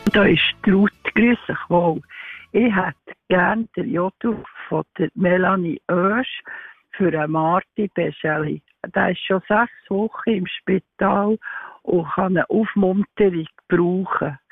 Da ist Ruth, grüß dich wohl. Ich hätte gerne den Jodu von der Melanie Oesch für einen Marti Bescheli. Der ist schon 6 Wochen im Spital und kann eine Aufmunterung brauchen.